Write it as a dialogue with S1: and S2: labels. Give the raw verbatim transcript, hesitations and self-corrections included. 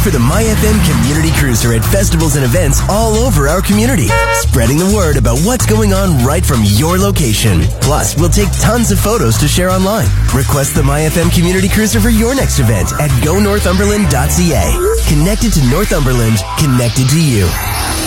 S1: for the MyFM Community Cruiser at festivals and events all over our community, spreading the word about what's going on right from your location. Plus, we'll take tons of photos to share online. Request the MyFM Community Cruiser for your next event at go northumberland dot c a. Connected to Northumberland, connected to you.